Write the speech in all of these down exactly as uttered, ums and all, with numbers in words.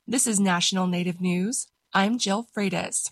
This is National Native News. I'm Jill Freitas.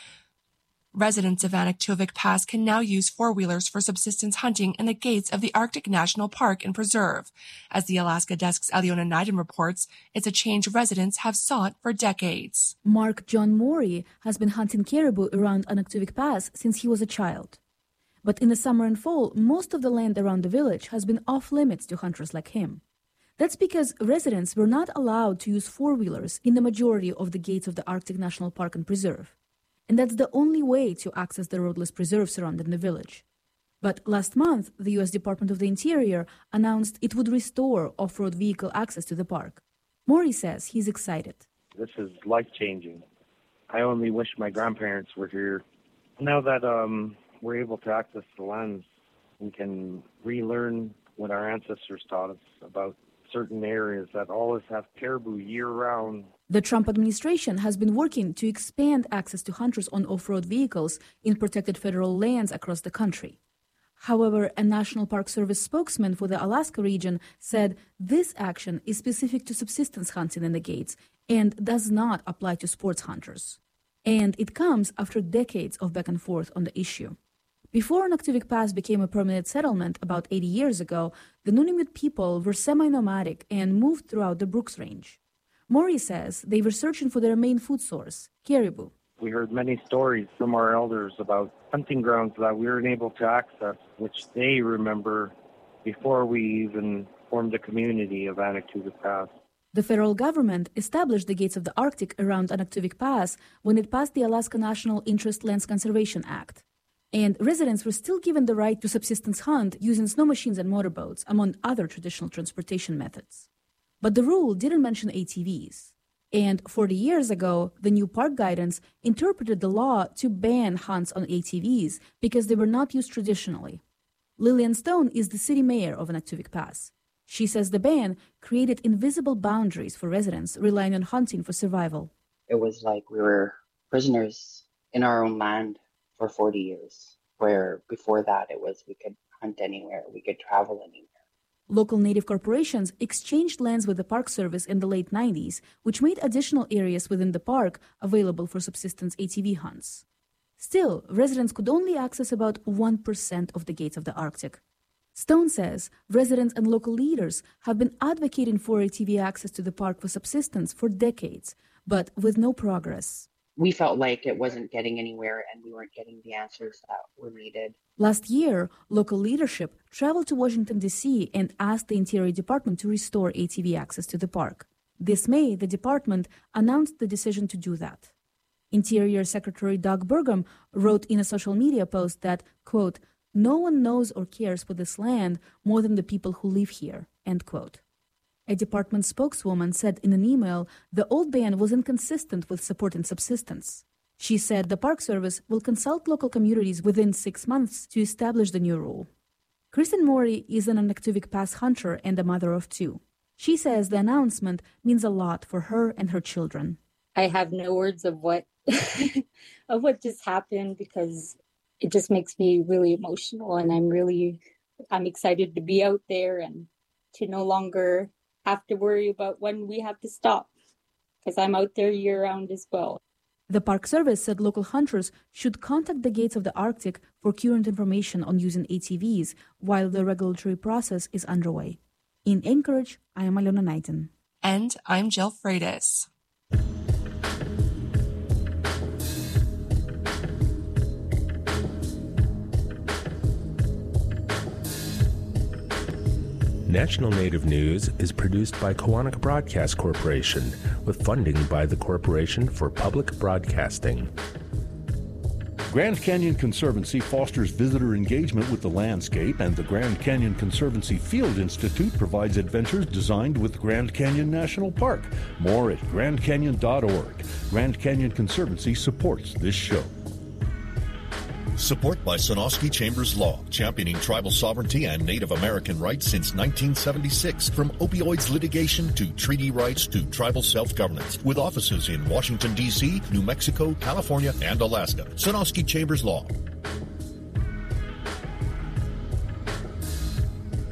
Residents of Anaktuvuk Pass can now use four-wheelers for subsistence hunting in the gates of the Arctic National Park and Preserve. As the Alaska Desk's Aliona Neiden reports, it's a change residents have sought for decades. Mark John Morey has been hunting caribou around Anaktuvuk Pass since he was a child. But in the summer and fall, most of the land around the village has been off-limits to hunters like him. That's because residents were not allowed to use four-wheelers in the majority of the gates of the Arctic National Park and Preserve. And that's the only way to access the roadless preserve surrounding the village. But last month, the U S Department of the Interior announced it would restore off-road vehicle access to the park. Morey says he's excited. This is life-changing. I only wish my grandparents were here. Now that um, we're able to access the lands, we can relearn what our ancestors taught us about certain areas that always have caribou year-round. The Trump administration has been working to expand access to hunters on off-road vehicles in protected federal lands across the country. However, a National Park Service spokesman for the Alaska region said this action is specific to subsistence hunting in the gates and does not apply to sports hunters. And it comes after decades of back and forth on the issue. Before Anaktuvuk Pass became a permanent settlement about eighty years ago, the Nunavut people were semi-nomadic and moved throughout the Brooks Range. Morey says they were searching for their main food source, caribou. We heard many stories from our elders about hunting grounds that we weren't able to access, which they remember before we even formed the community of Anaktuvuk Pass. The federal government established the gates of the Arctic around Anaktuvuk Pass when it passed the Alaska National Interest Lands Conservation Act. And residents were still given the right to subsistence hunt using snow machines and motorboats, among other traditional transportation methods. But the rule didn't mention A T Vs. And forty years ago, the new park guidance interpreted the law to ban hunts on A T Vs because they were not used traditionally. Lillian Stone is the city mayor of Anaktuvuk Pass. She says the ban created invisible boundaries for residents relying on hunting for survival. It was like we were prisoners in our own land for forty years, where before that it was we could hunt anywhere, we could travel anywhere. Local native corporations exchanged lands with the Park Service in the late nineties, which made additional areas within the park available for subsistence A T V hunts. Still, residents could only access about one percent of the gates of the Arctic. Stone says residents and local leaders have been advocating for A T V access to the park for subsistence for decades, but with no progress. We felt like it wasn't getting anywhere and we weren't getting the answers that were needed. Last year, local leadership traveled to Washington, D C and asked the Interior Department to restore A T V access to the park. This May, the department announced the decision to do that. Interior Secretary Doug Burgum wrote in a social media post that, quote, "No one knows or cares for this land more than the people who live here," end quote. A department spokeswoman said in an email the old ban was inconsistent with supporting subsistence. She said the Park Service will consult local communities within six months to establish the new rule. Kristen Morey is an Anaktuvuk Pass hunter and a mother of two. She says the announcement means a lot for her and her children. I have no words of what of what just happened because it just makes me really emotional, and I'm really I'm excited to be out there and to no longer have to worry about when we have to stop, because I'm out there year-round as well. The Park Service said local hunters should contact the gates of the Arctic for current information on using A T Vs while the regulatory process is underway. In Anchorage, I am Aliona Neiden. And I'm Jill Freitas. National Native News is produced by Koahnic Broadcast Corporation with funding by the Corporation for Public Broadcasting. Grand Canyon Conservancy fosters visitor engagement with the landscape, and the Grand Canyon Conservancy Field Institute provides adventures designed with Grand Canyon National Park. More at grand canyon dot org. Grand Canyon Conservancy supports this show. Support by Sonosky Chambers Law, championing tribal sovereignty and Native American rights since nineteen seventy-six. From opioids litigation to treaty rights to tribal self-governance. With offices in Washington, D C, New Mexico, California, and Alaska. Sonosky Chambers Law.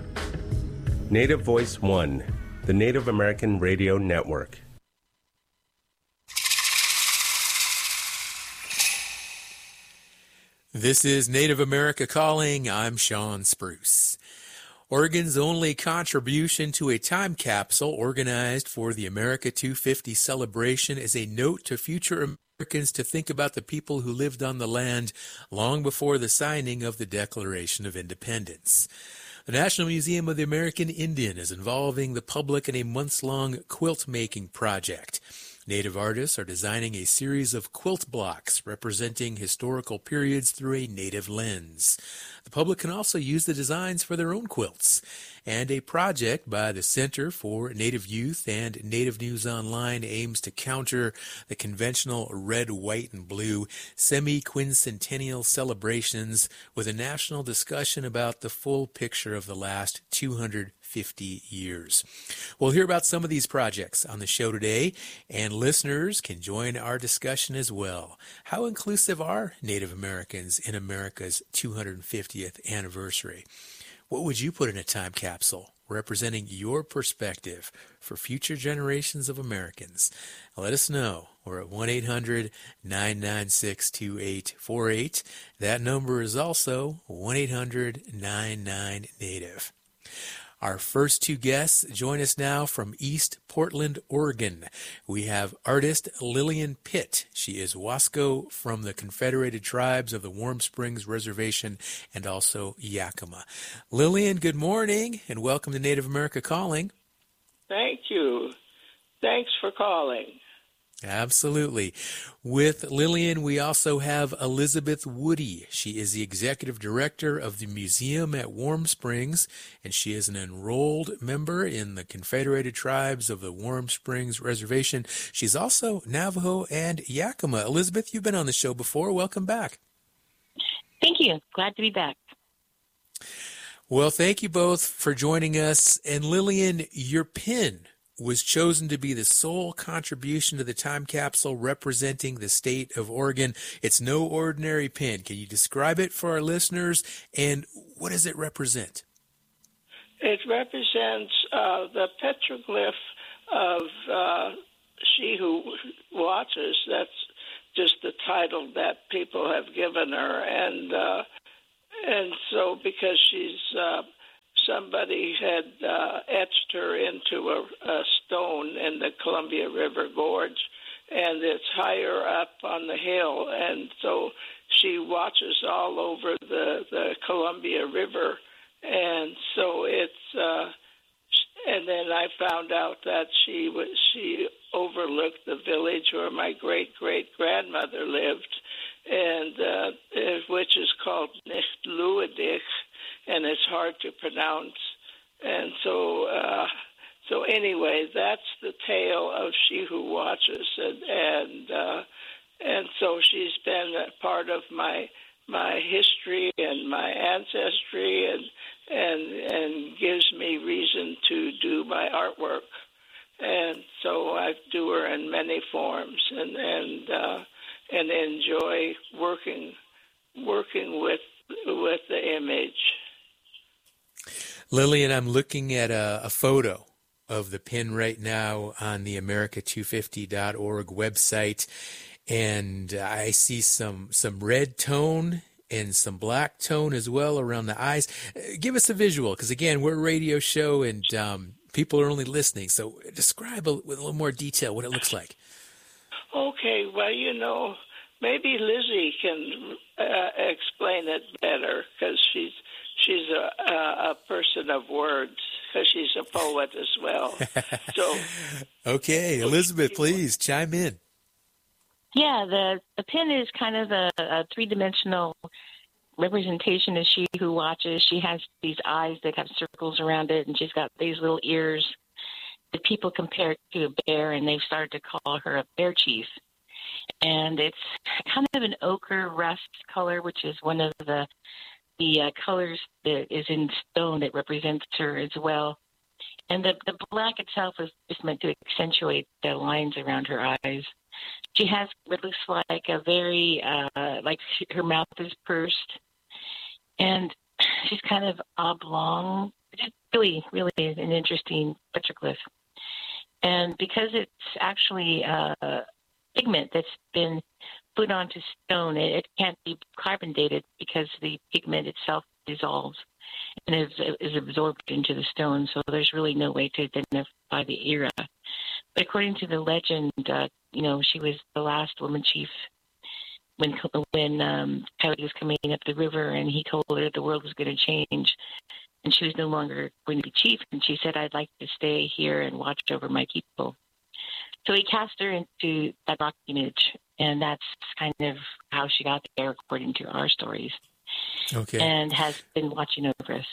Native Voice One, the Native American Radio Network. This is Native America Calling. I'm Sean Spruce. Oregon's only contribution to a time capsule organized for the America two fifty celebration is a note to future Americans to think about the people who lived on the land long before the signing of the Declaration of Independence. The National Museum of the American Indian is involving the public in a months-long quilt-making project. Native artists are designing a series of quilt blocks representing historical periods through a Native lens. The public can also use the designs for their own quilts. And a project by the Center for Native Youth and Native News Online aims to counter the conventional red, white, and blue semi-quincentennial celebrations with a national discussion about the full picture of the last two hundred fifty years. We'll hear about some of these projects on the show today, and listeners can join our discussion as well. How inclusive are Native Americans in America's two hundred fiftieth anniversary? What would you put in a time capsule representing your perspective for future generations of Americans? Let us know. We're at one eight hundred nine nine six two eight four eight. That number is also one eight hundred nine nine Native. Our first two guests join us now from East Portland, Oregon. We have artist Lillian Pitt. She is Wasco from the Confederated Tribes of the Warm Springs Reservation and also Yakima. Lillian, good morning and welcome to Native America Calling. Thank you. Thanks for calling. Absolutely. With Lillian, we also have Elizabeth Woody. She is the executive director of the museum at Warm Springs, and she is an enrolled member in the Confederated Tribes of the Warm Springs Reservation. She's also Navajo and Yakima. Elizabeth, you've been on the show before. Welcome back. Thank you. Glad to be back. Well, thank you both for joining us. And Lillian, your pin was chosen to be the sole contribution to the time capsule representing the state of Oregon. It's no ordinary pin. Can you describe it for our listeners, and what does it represent? It represents uh, the petroglyph of uh, She Who Watches. That's just the title that people have given her. And, uh, and so because she's... Uh, Somebody had uh, etched her into a, a stone in the Columbia River Gorge, and it's higher up on the hill, and so she watches all over the, the Columbia River, and so it's. Uh, and then I found out that she was she overlooked the village where my great great grandmother lived, and uh, which is called Nichtluidig. And it's hard to pronounce. And so, uh, so anyway, that's the tale of She Who Watches, and and, uh, and so she's been a part of my my history and my ancestry, and and and gives me reason to do my artwork. And so I do her in many forms, and and uh, and enjoy working working with with the image. Lillian, I'm looking at a, a photo of the pin right now on the America two fifty dot org website, and I see some some red tone and some black tone as well around the eyes. Give us a visual, because again, we're a radio show and um, people are only listening. So describe a, with a little more detail what it looks like. Okay, well, you know, maybe Lizzie can uh, explain it better, because she's she's a, a, a person of words, because she's a poet as well. So, okay, Elizabeth, please chime in. Yeah, the, the pin is kind of a, a three-dimensional representation of She Who Watches. She has these eyes that have circles around it, and she's got these little ears that people compare to a bear, and they've started to call her a bear chief. And it's kind of an ochre rust color, which is one of the the uh, colors that is in stone that represents her as well. And the, the black itself is just meant to accentuate the lines around her eyes. She has what looks like a very, uh, like she, her mouth is pursed, and she's kind of oblong. It's really, really an interesting petroglyph. And because it's actually a pigment that's been put onto stone. It, it can't be carbon dated because the pigment itself dissolves and is, is absorbed into the stone. So there's really no way to identify the era. But according to the legend, uh, you know, she was the last woman chief when when um, Coyote was coming up the river, and he told her the world was going to change, and she was no longer going to be chief. And she said, "I'd like to stay here and watch over my people." So he cast her into that rock image, and that's kind of how she got there, according to our stories. Okay. And has been watching over us.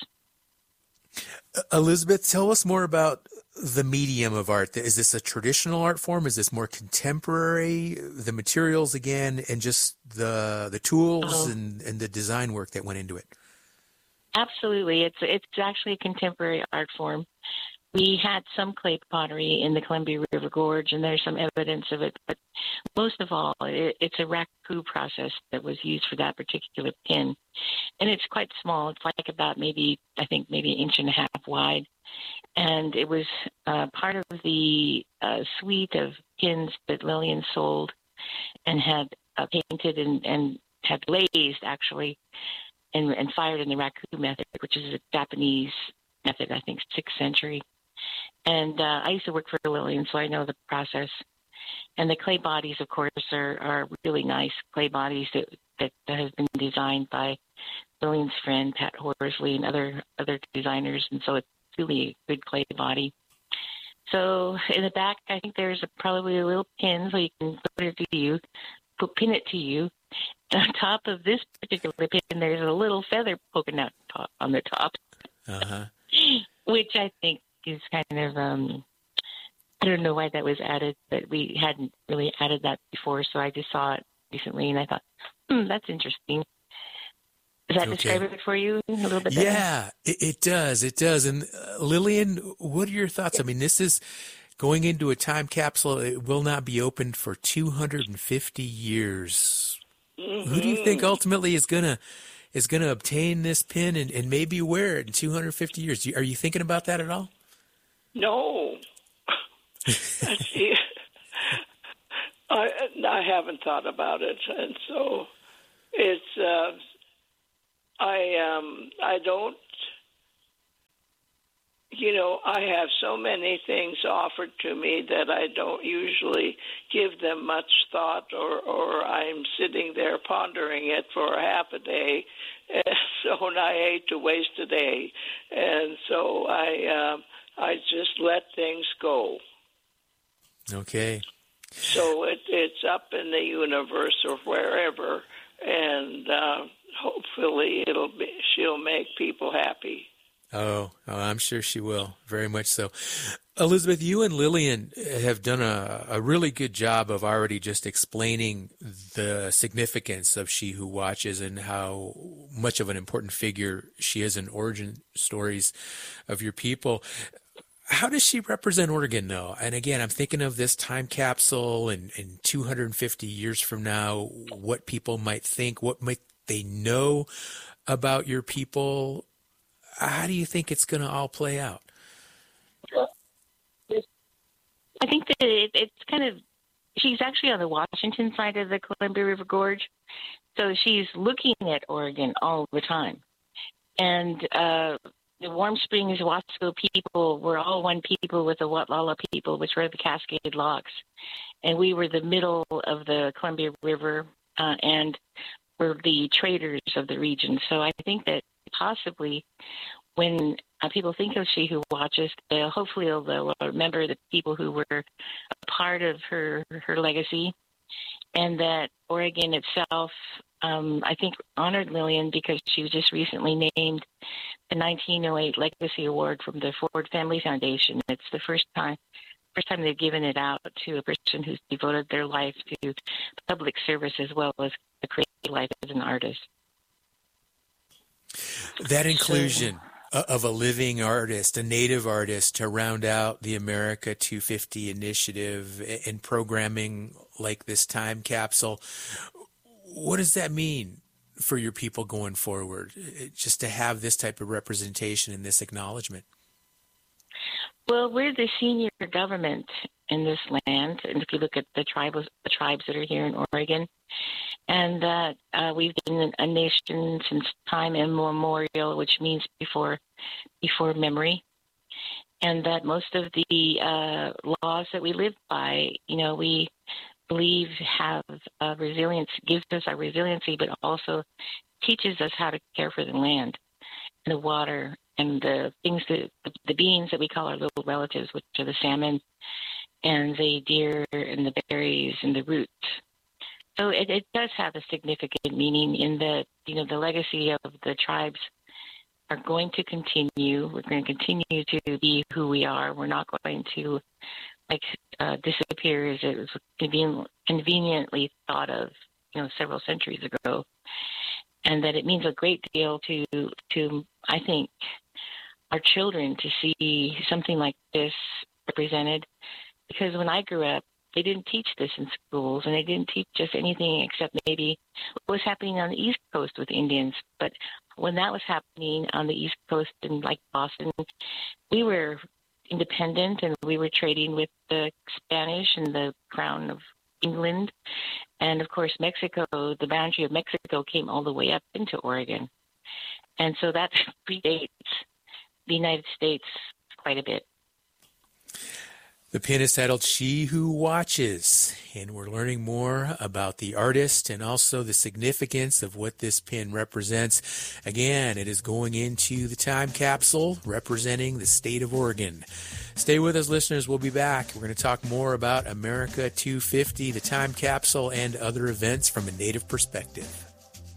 Elizabeth, tell us more about the medium of art. Is this a traditional art form? Is this more contemporary? The materials again, and just the the tools Oh. and, and the design work that went into it. Absolutely. It's it's actually a contemporary art form. We had some clay pottery in the Columbia River Gorge, and there's some evidence of it. But most of all, it, it's a raku process that was used for that particular pin. And it's quite small. It's like about maybe, I think, maybe an inch and a half wide. And it was uh, part of the uh, suite of pins that Lillian sold and had uh, painted and, and had glazed, actually, and, and fired in the raku method, which is a Japanese method, I think, sixth century. And uh, I used to work for Lillian, so I know the process. And the clay bodies, of course, are, are really nice clay bodies that, that, that have been designed by Lillian's friend, Pat Horsley, and other, other designers. And so it's really a good clay body. So in the back, I think there's a, probably a little pin, so you can put it to you, put, pin it to you. And on top of this particular pin, there's a little feather poking out top, on the top, Uh-huh. which I think is kind of, um, I don't know why that was added, but we hadn't really added that before, so I just saw it recently, and I thought, hmm, that's interesting. Does that Okay. describe it for you a little bit better? Yeah, it, it does. It does. And uh, Lillian, what are your thoughts? I mean, this is going into a time capsule. It will not be opened for two hundred fifty years. Mm-hmm. Who do you think ultimately is gonna is gonna obtain this pin and, and maybe wear it in two hundred fifty years? Do you- Are you thinking about that at all? No. See, I I haven't thought about it, and so it's uh, I um I don't. You know, I have so many things offered to me that I don't usually give them much thought, or, or I'm sitting there pondering it for half a day. And so I hate to waste a day. And so I, uh, I just let things go. Okay. So it, it's up in the universe or wherever, and uh, hopefully it'll be, she'll make people happy. Oh, oh, I'm sure she will. Very much so. Elizabeth, you and Lillian have done a, a really good job of already just explaining the significance of She Who Watches and how much of an important figure she is in origin stories of your people. How does she represent Oregon, though? And again, I'm thinking of this time capsule and in two hundred fifty years from now, what people might think, what might they know about your people. How do you think it's going to all play out? I think that it, it's kind of, she's actually on the Washington side of the Columbia River Gorge, so she's looking at Oregon all the time. And uh, the Warm Springs Wasco people were all one people with the Watlala people, which were the Cascade Locks. And we were the middle of the Columbia River uh, and were the traders of the region. So I think that possibly when uh, people think of She Who Watches, they'll hopefully they'll, they'll remember the people who were a part of her her legacy, and that Oregon itself, um, I think, honored Lillian because she was just recently named the nineteen oh eight Legacy Award from the Ford Family Foundation. It's the first time first time they've given it out to a person who's devoted their life to public service as well as a creative life as an artist. That inclusion of a living artist, a native artist, to round out the America two fifty initiative and programming like this time capsule, what does that mean for your people going forward, just to have this type of representation and this acknowledgement? Well, we're the senior government, in this land. And if you look at the tribes, the tribes that are here in Oregon, and that uh, we've been a nation since time immemorial, which means before before memory, and that most of the uh, laws that we live by, you know, we believe have uh, resilience, gives us our resiliency, but also teaches us how to care for the land and the water and the things that the beings that we call our little relatives, which are the salmon and the deer and the berries and the roots. So it, it does have a significant meaning in that, you know, the legacy of the tribes are going to continue. We're going to continue to be who we are. We're not going to like uh, disappear as it was conven- conveniently thought of, you know, several centuries ago. And that it means a great deal to, to I think, our children to see something like this represented. Because when I grew up, they didn't teach this in schools, and they didn't teach us anything except maybe what was happening on the East Coast with Indians. But when that was happening on the East Coast in like Boston, we were independent and we were trading with the Spanish and the Crown of England. And of course, Mexico, the boundary of Mexico came all the way up into Oregon. And so that predates the United States quite a bit. The pin is titled She Who Watches, and we're learning more about the artist and also the significance of what this pin represents. Again, it is going into the time capsule representing the state of Oregon. Stay with us, listeners. We'll be back. We're going to talk more about America two fifty, the time capsule, and other events from a Native perspective.